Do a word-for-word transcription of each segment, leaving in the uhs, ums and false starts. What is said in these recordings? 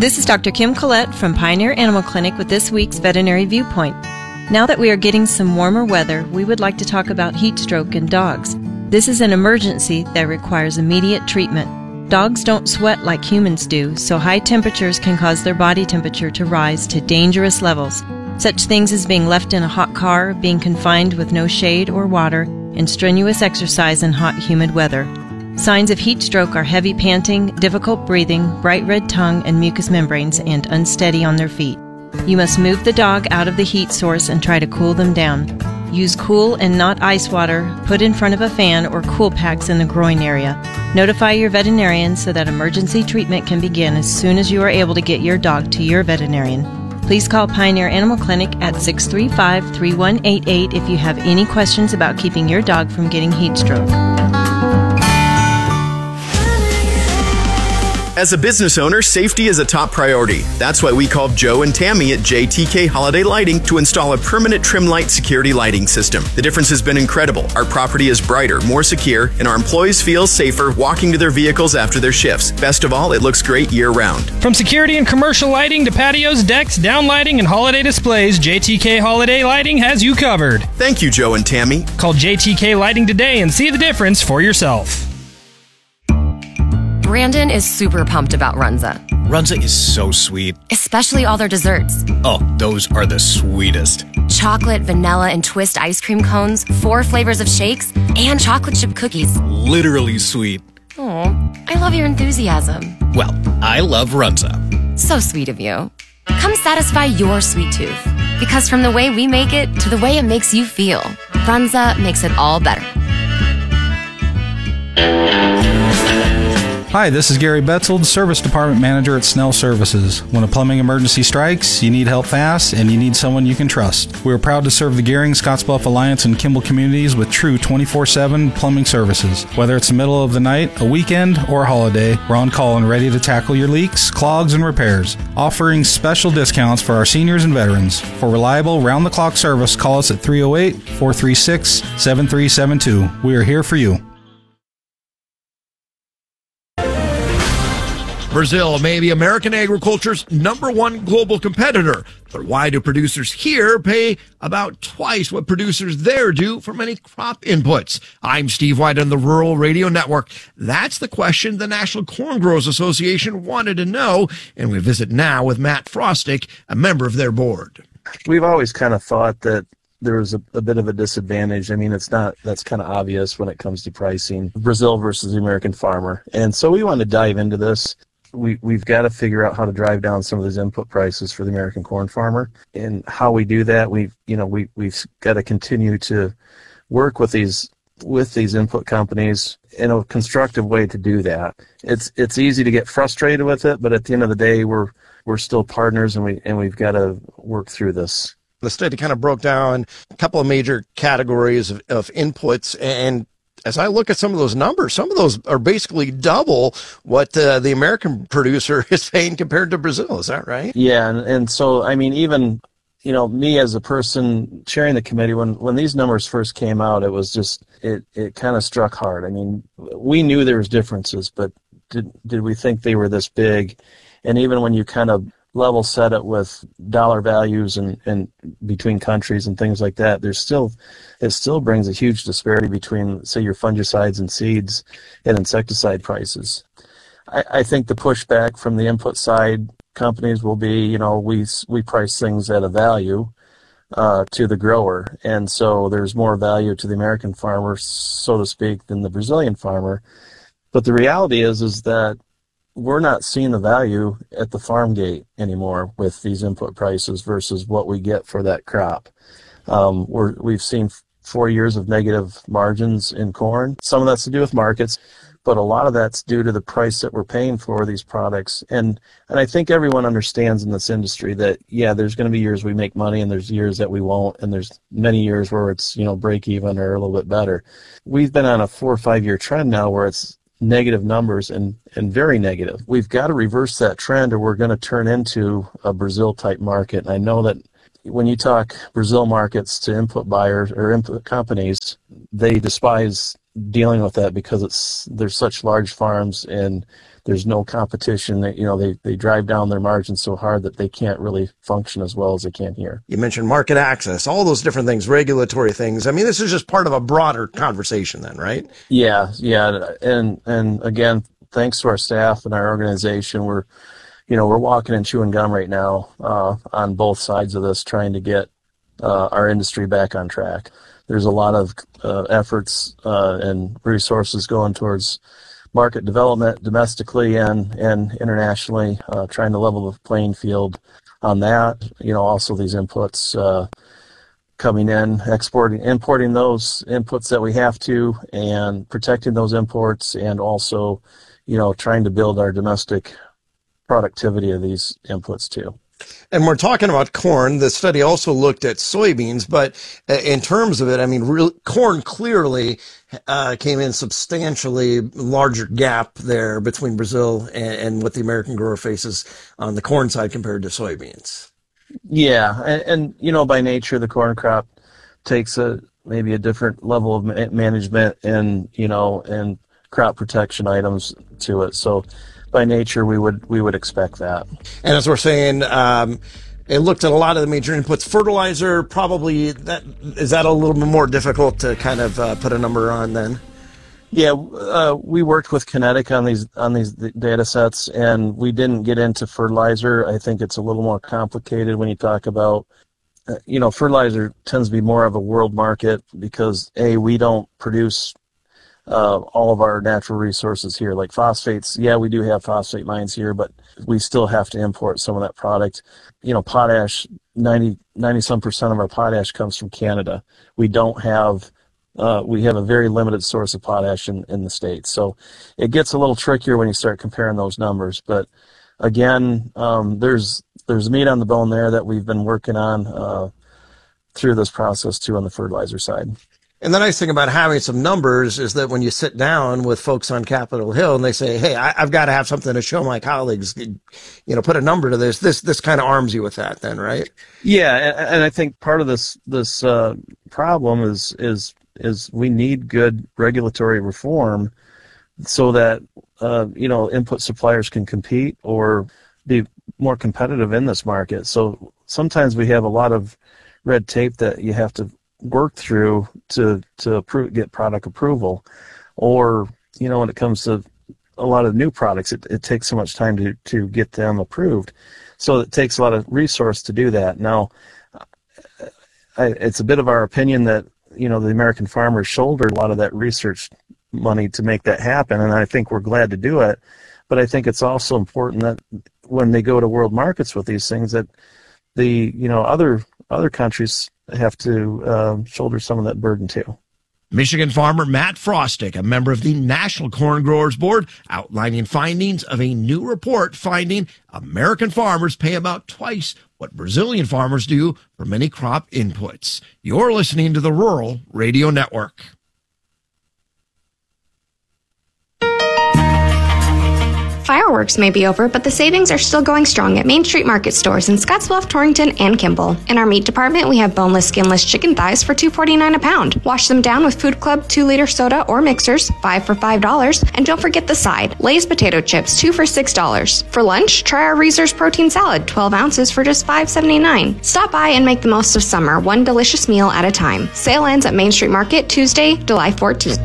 This is Doctor Kim Collette from Pioneer Animal Clinic with this week's Veterinary Viewpoint. Now that we are getting some warmer weather, we would like to talk about heat stroke in dogs. This is an emergency that requires immediate treatment. Dogs don't sweat like humans do, so high temperatures can cause their body temperature to rise to dangerous levels. Such things as being left in a hot car, being confined with no shade or water, and strenuous exercise in hot, humid weather. Signs of heat stroke are heavy panting, difficult breathing, bright red tongue and mucous membranes, and unsteady on their feet. You must move the dog out of the heat source and try to cool them down. Use cool and not ice water, put in front of a fan, or cool packs in the groin area. Notify your veterinarian so that emergency treatment can begin as soon as you are able to get your dog to your veterinarian. Please call Pioneer Animal Clinic at six three five, three one eight eight if you have any questions about keeping your dog from getting heat stroke. As a business owner, safety is a top priority. That's why we called Joe and Tammy at J T K Holiday Lighting to install a permanent trim light security lighting system. The difference has been incredible. Our property is brighter, more secure, and our employees feel safer walking to their vehicles after their shifts. Best of all, it looks great year-round. From security and commercial lighting to patios, decks, down lighting, and holiday displays, J T K Holiday Lighting has you covered. Thank you, Joe and Tammy. Call J T K Lighting today and see the difference for yourself. Brandon is super pumped about Runza. Runza is so sweet. Especially all their desserts. Oh, those are the sweetest. Chocolate, vanilla, and twist ice cream cones, four flavors of shakes, and chocolate chip cookies. Literally sweet. Oh, I love your enthusiasm. Well, I love Runza. So sweet of you. Come satisfy your sweet tooth. Because from the way we make it to the way it makes you feel, Runza makes it all better. Hi, this is Gary Betzold, Service Department Manager at Snell Services. When a plumbing emergency strikes, you need help fast, and you need someone you can trust. We are proud to serve the Gehring, Scottsbluff Alliance, and Kimball communities with true twenty-four seven plumbing services. Whether it's the middle of the night, a weekend, or a holiday, we're on call and ready to tackle your leaks, clogs, and repairs, offering special discounts for our seniors and veterans. For reliable, round-the-clock service, call us at three oh eight, four three six, seven three seven two. We are here for you. Brazil may be American agriculture's number one global competitor, but why do producers here pay about twice what producers there do for many crop inputs? I'm Steve White on the Rural Radio Network. That's the question the National Corn Growers Association wanted to know, and we visit now with Matt Frostick, a member of their board. We've always kind of thought that there was a, a bit of a disadvantage. I mean, it's not, that's kind of obvious when it comes to pricing Brazil versus the American farmer. And so we want to dive into this. We, we've got to figure out how to drive down some of those input prices for the American corn farmer. And how we do that, we've, you know, we, we've got to continue to work with these with these input companies in a constructive way to do that. It's it's easy to get frustrated with it, but at the end of the day, we're we're still partners, and we and we've got to work through this. The study kind of broke down a couple of major categories of, of inputs, and as I look at some of those numbers, some of those are basically double what uh, the American producer is paying compared to Brazil. Is that right? Yeah, and, and so, I mean, even, you know, me as a person chairing the committee, when, when these numbers first came out, it was just, it, it kind of struck hard. I mean, we knew there was differences, but did, did we think they were this big? And even when you kind of level set it with dollar values and, and between countries and things like that, there's still, it still brings a huge disparity between, say, your fungicides and seeds and insecticide prices. I, I think the pushback from the input side companies will be, you know, we, we price things at a value uh, to the grower. And so there's more value to the American farmer, so to speak, than the Brazilian farmer. But the reality is, is that we're not seeing the value at the farm gate anymore with these input prices versus what we get for that crop. Um, we're, we've seen four years of negative margins in corn. Some of that's to do with markets, but a lot of that's due to the price that we're paying for these products. And, and I think everyone understands in this industry that, yeah, there's going to be years we make money and there's years that we won't, and there's many years where it's, you know, break even or a little bit better. We've been on a four or five year trend now where it's negative numbers and, and very negative. We've got to reverse that trend or we're going to turn into a Brazil-type market. And I know that when you talk Brazil markets to input buyers or input companies, they despise dealing with that because it's there's such large farms and there's no competition. That, you know, they, they drive down their margins so hard that they can't really function as well as they can here. You mentioned market access, all those different things, regulatory things. I mean, this is just part of a broader conversation then, right? Yeah, yeah. And, and again, thanks to our staff and our organization, we're, you know, we're walking and chewing gum right now uh, on both sides of this, trying to get uh, our industry back on track. There's a lot of uh, efforts uh, and resources going towards market development domestically and, and internationally, uh, trying to level the playing field on that. You know, also these inputs uh, coming in, exporting, importing those inputs that we have to, and protecting those imports, and also, you know, trying to build our domestic productivity of these inputs too. And we're talking about corn. The study also looked at soybeans, but in terms of it, I mean, real, corn clearly uh, came in substantially larger gap there between Brazil and, and what the American grower faces on the corn side compared to soybeans. Yeah, and, and you know, by nature, the corn crop takes a maybe a different level of ma- management and, you know, and crop protection items to it. So by nature, we would we would expect that. And as we're saying, um, it looked at a lot of the major inputs. Fertilizer, probably that is that a little bit more difficult to kind of uh, put a number on then. Yeah, uh, we worked with Kinetic on these on these data sets, and we didn't get into fertilizer. I think it's a little more complicated when you talk about, uh, you know, fertilizer tends to be more of a world market because a we don't produce Uh, all of our natural resources here, like phosphates. Yeah, we do have phosphate mines here, but we still have to import some of that product. You know, potash, ninety, ninety some percent of our potash comes from Canada. We don't have, uh, we have a very limited source of potash in, in the States. So it gets a little trickier when you start comparing those numbers. But again, um, there's, there's meat on the bone there that we've been working on uh, through this process too on the fertilizer side. And the nice thing about having some numbers is that when you sit down with folks on Capitol Hill and they say, hey, I, I've got to have something to show my colleagues, you know, put a number to this, this, this kind of arms you with that then, right? Yeah. And, and I think part of this, this, uh, problem is, is, is we need good regulatory reform so that, uh, you know, input suppliers can compete or be more competitive in this market. So sometimes we have a lot of red tape that you have to work through to to approve, get product approval, or you know when it comes to a lot of new products, it, it takes so much time to to get them approved, so it takes a lot of resource to do that. Now, I, it's a bit of our opinion that you know the American farmers shouldered a lot of that research money to make that happen, and I think we're glad to do it. But I think it's also important that when they go to world markets with these things, that the you know other other countries have to um, shoulder some of that burden too. Michigan farmer Matt Frostick, a member of the National Corn Growers Board, outlining findings of a new report finding American farmers pay about twice what Brazilian farmers do for many crop inputs. You're listening to the Rural Radio Network. Fireworks may be over, but the savings are still going strong at Main Street Market stores in Scottsbluff, Torrington, and Kimball. In our meat department, we have boneless, skinless chicken thighs for two dollars and forty-nine cents a pound. Wash them down with Food Club two liter soda or mixers, five for five dollars. And don't forget the side, Lay's potato chips, two for six dollars. For lunch, try our Reese's protein salad, twelve ounces for just five dollars and seventy-nine cents. Stop by and make the most of summer, one delicious meal at a time. Sale ends at Main Street Market Tuesday, July fourteenth.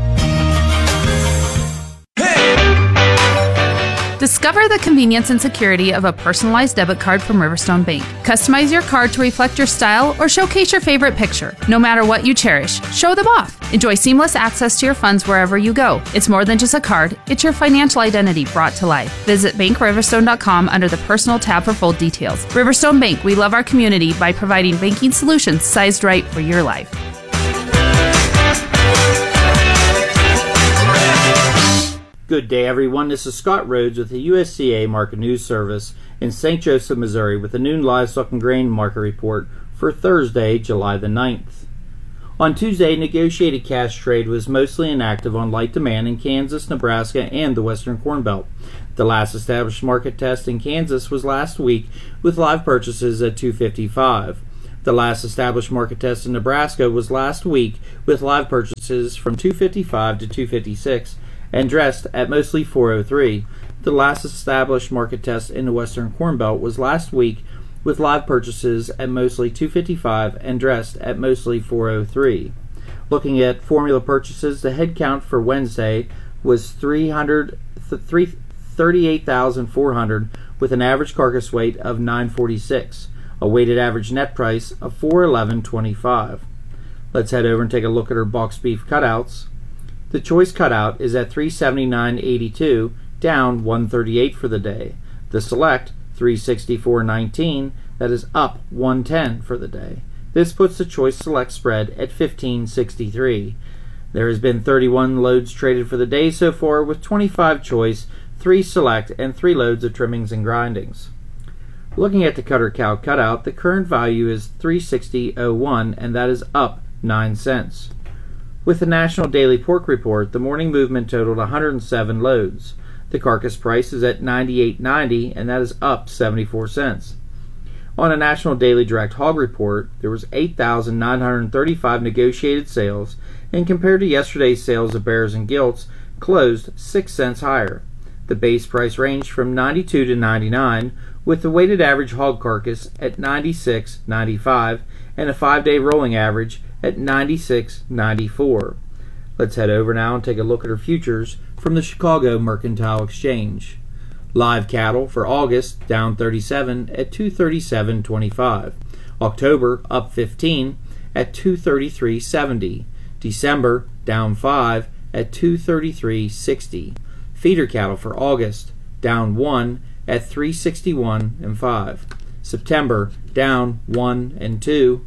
Discover the convenience and security of a personalized debit card from Riverstone Bank. Customize your card to reflect your style or showcase your favorite picture. No matter what you cherish, show them off. Enjoy seamless access to your funds wherever you go. It's more than just a card, it's your financial identity brought to life. Visit bank riverstone dot com under the Personal tab for full details. Riverstone Bank, we love our community by providing banking solutions sized right for your life. Good day, everyone. This is Scott Rhodes with the U S C A Market News Service in Saint Joseph, Missouri, with the noon livestock and grain market report for Thursday, July the ninth. On Tuesday, negotiated cash trade was mostly inactive on light demand in Kansas, Nebraska, and the Western Corn Belt. The last established market test in Kansas was last week with live purchases at two fifty-five. The last established market test in Nebraska was last week with live purchases from two fifty-five to two fifty-six. And dressed at mostly four oh three. The last established market test in the Western Corn Belt was last week, with live purchases at mostly two fifty-five and dressed at mostly four oh three. Looking at formula purchases, the head count for Wednesday was thirty-eight thousand four hundred with an average carcass weight of nine forty-six, a weighted average net price of four eleven twenty-five. Let's head over and take a look at our boxed beef cutouts. The choice cutout is at three seventy-nine eighty-two, down one thirty-eight for the day. The select three sixty-four nineteen, that is up one ten for the day. This puts the choice select spread at fifteen sixty-three. There has been thirty-one loads traded for the day so far, with twenty-five choice, three select, and three loads of trimmings and grindings. Looking at the cutter cow cutout, the current value is three sixty oh one, and that is up nine cents. With the National Daily Pork Report, the morning movement totaled one hundred seven loads. The carcass price is at ninety-eight ninety, and that is up seventy-four cents. On a National Daily Direct Hog Report, there was eight thousand nine hundred thirty-five negotiated sales, and compared to yesterday's sales of bears and gilts, closed six cents higher. The base price ranged from ninety-two to ninety-nine, with the weighted average hog carcass at ninety-six ninety-five and a five-day rolling average at ninety-six ninety-four. Let's head over now and take a look at our futures from the Chicago Mercantile Exchange. Live cattle for August down thirty-seven at two thirty-seven twenty-five. October up fifteen at two thirty-three seventy. December down five at two thirty-three sixty. Feeder cattle for August down one at three sixty-one and five. September down one and two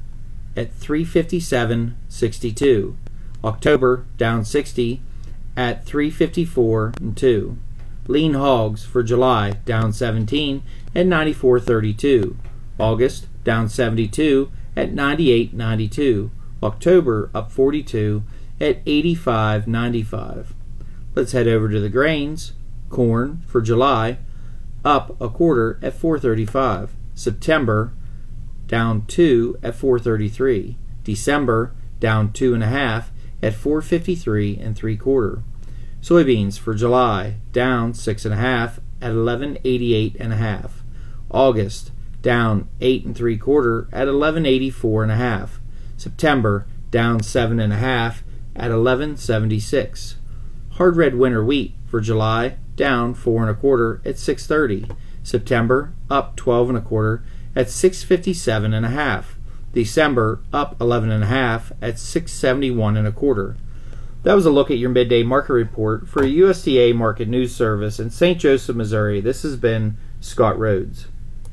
at three fifty-seven sixty-two. October down sixty at three fifty-four and two. Lean hogs for July down seventeen at ninety-four thirty-two. August down seventy-two at ninety-eight ninety-two. October up forty-two at eighty-five ninety-five. Let's head over to the grains. Corn for July up a quarter at four thirty-five. September down two at four thirty-three. December down two and a half at four fifty-three and three quarter. Soybeans for July down six and a half at eleven eighty-eight and a half. August down eight and three quarter at eleven eighty-four and a half. September down seven and a half at eleven seventy-six. Hard red winter wheat for July down four and a quarter at six thirty. September up twelve and a quarter at six fifty-seven and a half. December up eleven and a half at six seventy-one and a quarter. That was a look at your midday market report for a U S D A Market News Service in Saint Joseph, Missouri. This has been Scott Rhodes.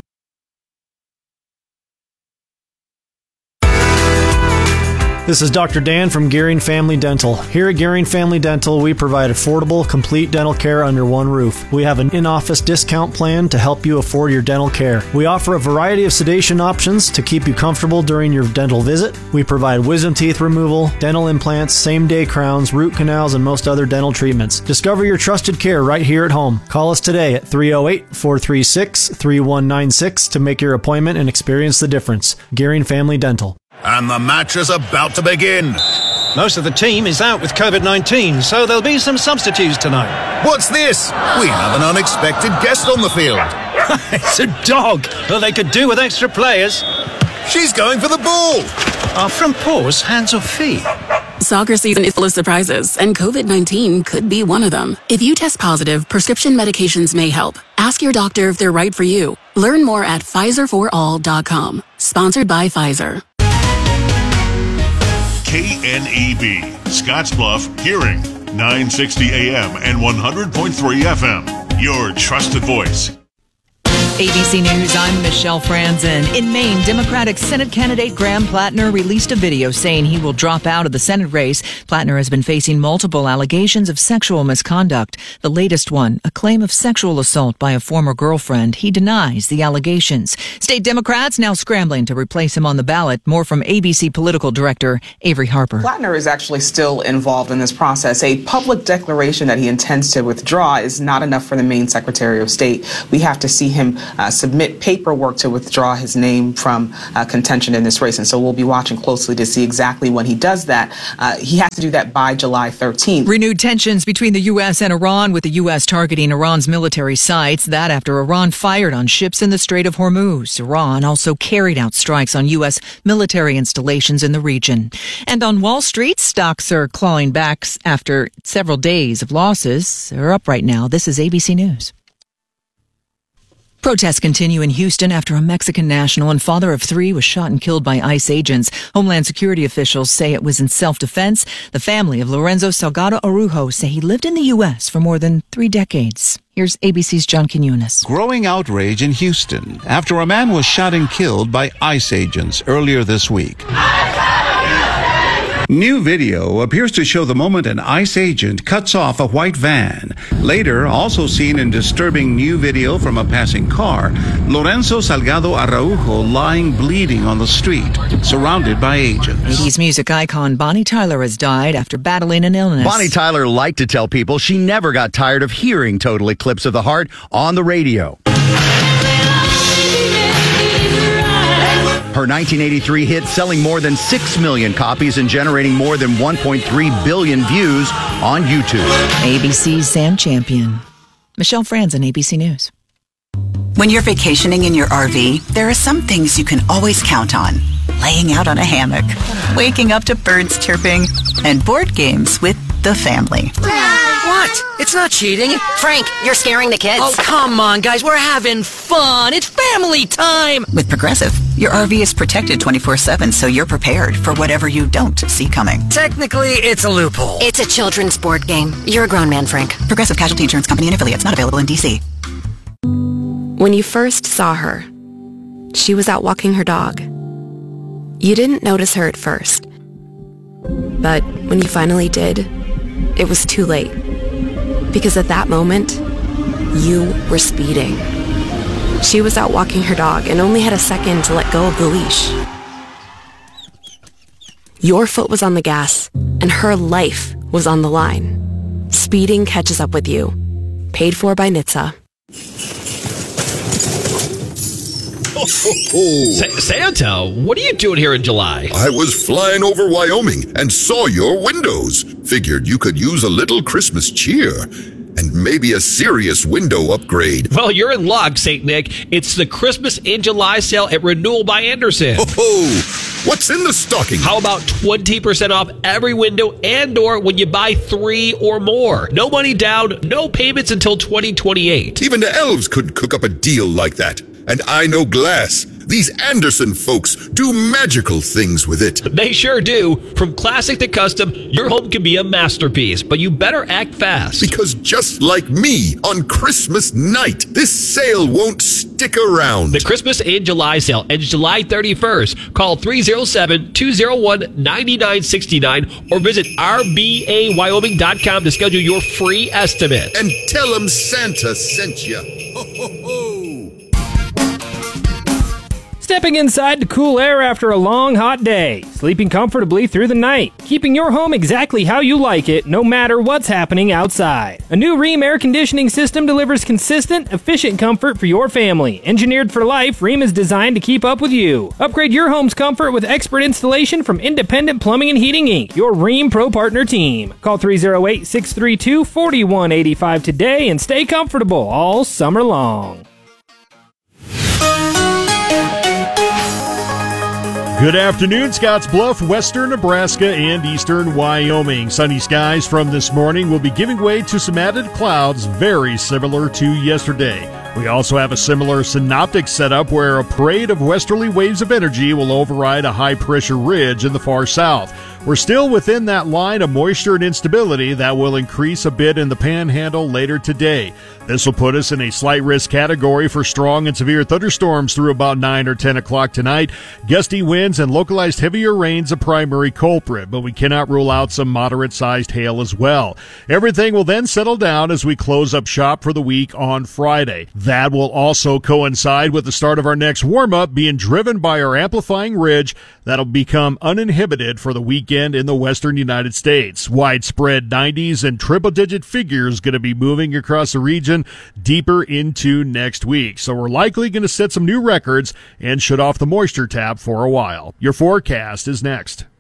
This is Doctor Dan from Gearing Family Dental. Here at Gearing Family Dental, we provide affordable, complete dental care under one roof. We have an in-office discount plan to help you afford your dental care. We offer a variety of sedation options to keep you comfortable during your dental visit. We provide wisdom teeth removal, dental implants, same-day crowns, root canals, and most other dental treatments. Discover your trusted care right here at home. Call us today at three oh eight, four three six, three one nine six to make your appointment and experience the difference. Gearing Family Dental. And the match is about to begin. Most of the team is out with COVID nineteen, so there'll be some substitutes tonight. What's this? We have an unexpected guest on the field. It's a dog. Well, they could do with extra players. She's going for the ball. Are front paws hands or feet? Soccer season is full of surprises, and COVID nineteen could be one of them. If you test positive, prescription medications may help. Ask your doctor if they're right for you. Learn more at Pfizer for all dot com. Sponsored by Pfizer. K N E B, Scottsbluff, Hearing, nine sixty A M and one hundred point three F M. Your trusted voice. A B C News, I'm Michelle Franzen. In Maine, Democratic Senate candidate Graham Plattner released a video saying he will drop out of the Senate race. Plattner has been facing multiple allegations of sexual misconduct. The latest one, a claim of sexual assault by a former girlfriend. He denies the allegations. State Democrats now scrambling to replace him on the ballot. More from A B C political director Avery Harper. Plattner is actually still involved in this process. A public declaration that he intends to withdraw is not enough for the Maine Secretary of State. We have to see him uh, submit paperwork to withdraw his name from uh, contention in this race. And so we'll be watching closely to see exactly when he does that. Uh, he has to do that by July thirteenth. Renewed tensions between the U S and Iran, with the U S targeting Iran's military sites. That after Iran fired on ships in the Strait of Hormuz. Iran also carried out strikes on U S military installations in the region. And on Wall Street, stocks are clawing back after several days of losses. They're up right now. This is A B C News. Protests continue in Houston after a Mexican national and father of three was shot and killed by ICE agents. Homeland Security officials say it was in self-defense. The family of Lorenzo Salgado Arujo say he lived in the U S for more than three decades. Here's A B C's John Quinones. Growing outrage in Houston after a man was shot and killed by ICE agents earlier this week. New video appears to show the moment an ICE agent cuts off a white van. Later, also seen in disturbing new video from a passing car, Lorenzo Salgado Araujo lying bleeding on the street, surrounded by agents. eighties music icon Bonnie Tyler has died after battling an illness. Bonnie Tyler liked to tell people she never got tired of hearing Total Eclipse of the Heart on the radio. Her nineteen eighty-three hit selling more than six million copies and generating more than one point three billion views on YouTube. A B C's Sam Champion. Michelle Franzen, A B C News. When you're vacationing in your R V, there are some things you can always count on. Laying out on a hammock, waking up to birds chirping, and board games with the family. What? It's not cheating. Frank, you're scaring the kids. Oh, come on, guys. We're having fun. It's family time. With Progressive, your R V is protected twenty-four seven, so you're prepared for whatever you don't see coming. Technically, it's a loophole. It's a children's board game. You're a grown man, Frank. Progressive Casualty Insurance Company and affiliates, not available in D C. When you first saw her, she was out walking her dog. You didn't notice her at first. But when you finally did, it was too late. Because at that moment, you were speeding. She was out walking her dog and only had a second to let go of the leash. Your foot was on the gas, and her life was on the line. Speeding catches up with you. Paid for by N H T S A. Sa- Santa, what are you doing here in July? I was flying over Wyoming and saw your windows. Figured you could use a little Christmas cheer and maybe a serious window upgrade. Well, you're in luck, Saint Nick. It's the Christmas in July sale at Renewal by Anderson. Oh, what's in the stocking? How about twenty percent off every window and door when you buy three or more? No money down, no payments until twenty twenty-eight. Even the elves could cook up a deal like that. And I know glass. These Anderson folks do magical things with it. They sure do. From classic to custom, your home can be a masterpiece, but you better act fast. Because just like me, on Christmas night, this sale won't stick around. The Christmas in July sale ends July thirty-first. Call three oh seven, two oh one, nine nine six nine or visit r b a wyoming dot com to schedule your free estimate. And tell them Santa sent you. Ho, ho, ho. Stepping inside to cool air after a long, hot day. Sleeping comfortably through the night. Keeping your home exactly how you like it, no matter what's happening outside. A new Rheem air conditioning system delivers consistent, efficient comfort for your family. Engineered for life, Rheem is designed to keep up with you. Upgrade your home's comfort with expert installation from Independent Plumbing and Heating, Incorporated, your Rheem Pro Partner team. Call three oh eight, six three two, four one eight five today and stay comfortable all summer long. Good afternoon, Scottsbluff, western Nebraska, and eastern Wyoming. Sunny skies from this morning will be giving way to some added clouds very similar to yesterday. We also have a similar synoptic setup where a parade of westerly waves of energy will override a high-pressure ridge in the far south. We're still within that line of moisture and instability that will increase a bit in the panhandle later today. This will put us in a slight risk category for strong and severe thunderstorms through about nine or ten o'clock tonight. Gusty winds and localized heavier rains a primary culprit, but we cannot rule out some moderate-sized hail as well. Everything will then settle down as we close up shop for the week on Friday. That will also coincide with the start of our next warm-up being driven by our amplifying ridge that'll become uninhibited for the weekend weekend in the western United States. Widespread nineties and triple-digit figures going to be moving across the region deeper into next week. So we're likely going to set some new records and shut off the moisture tap for a while. Your forecast is next.